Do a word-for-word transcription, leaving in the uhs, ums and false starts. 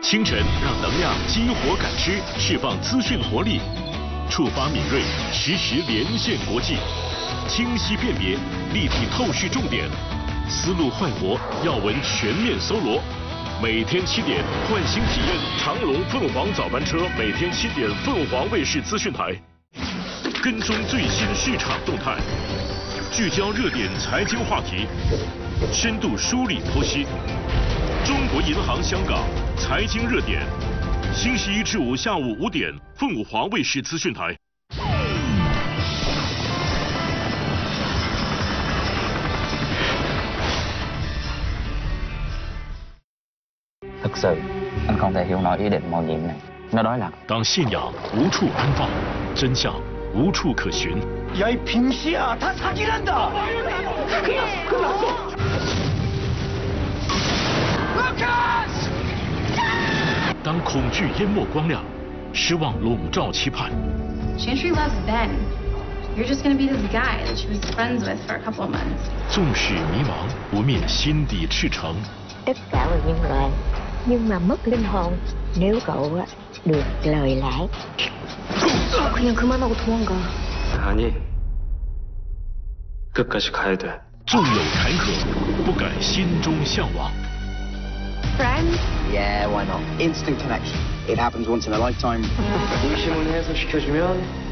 清晨让能量激活感知，释放资讯活力，触发敏锐，实时连线国际，清晰辨别，立体透视重点，思路焕活，要闻全面搜罗。每天七点，唤醒体验长隆凤凰早班车，每天七点，凤凰卫视资讯台，跟踪最新市场动态，聚焦热点财经话题，深度梳理剖析。中国银行香港财经热点，星期一至五下午五点，凤凰卫视资讯台。 Thực sự, anh không thể hiểu nổi ý định mạo nhiệm này. Nó đó là 当信仰无处安放，真相无处可寻。 야, 이 빙시야, 다 사기란다. 그냥 끝났어. 루카스! 当恐惧淹没光亮，失望笼罩期盼。 Chantry loves Ben. You're just gonna be this guy that she was friends with for a couple of months. 纵使迷茫，不灭心底赤诚。 Tất cả là nhân loại, nhưng mà mất linh hồn nếu cậu được lời lãi. 그냥 그만하고 도망가. 아니, 끝까지 가야 돼. 纵有坎坷，不改心中向往。 Friends? Yeah, why not? Instant connection. It happens once in a lifetime. 의심을 해소시켜주면